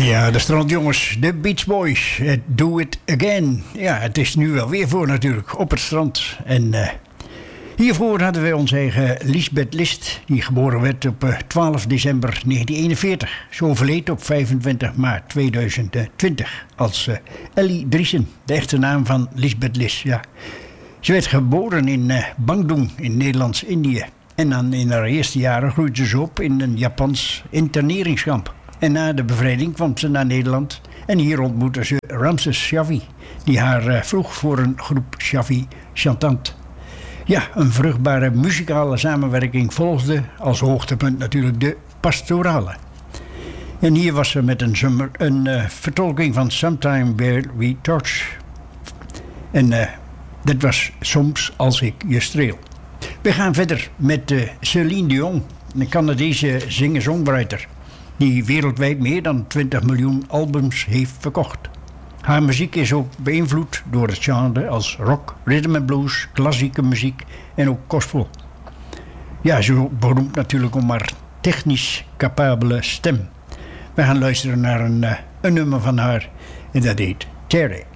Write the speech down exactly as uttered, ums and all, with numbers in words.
Ja, de strandjongens, de Beach Boys, uh, Do It Again. Ja, het is nu wel weer voor natuurlijk, op het strand. En uh, hiervoor hadden we onze eigen Liesbeth List, die geboren werd op uh, twaalf december negentien eenenveertig. Ze overleed op vijfentwintig maart tweeduizend twintig als uh, Ellie Driesen, de echte naam van Liesbeth List. Ja. Ze werd geboren in uh, Bandung in Nederlands-Indië. En dan in haar eerste jaren groeide ze op in een Japans interneringskamp. En na de bevrijding kwam ze naar Nederland en hier ontmoette ze Ramses Shaffi, die haar uh, vroeg voor een groep Shaffi Chantant. Ja, een vruchtbare muzikale samenwerking volgde, als hoogtepunt natuurlijk de pastorale. En hier was ze met een, summer, een uh, vertolking van Sometime Where We Touch. En uh, dat was Soms Als Ik Je Streel. We gaan verder met uh, Céline Dion, een Canadese singer-songwriter, die wereldwijd meer dan twintig miljoen albums heeft verkocht. Haar muziek is ook beïnvloed door het genre als rock, rhythm and blues, klassieke muziek en ook gospel. Ja, ze is ook beroemd natuurlijk om haar technisch capabele stem. We gaan luisteren naar een, uh, een nummer van haar en dat heet Terry.